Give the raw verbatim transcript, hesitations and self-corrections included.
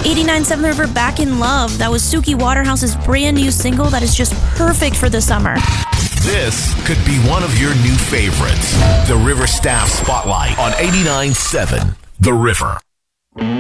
eighty-nine point seven The River, Back in Love. That was Suki Waterhouse's brand new single that is just perfect for the summer. This could be one of your new favorites. The River Staff Spotlight on eighty-nine point seven The River.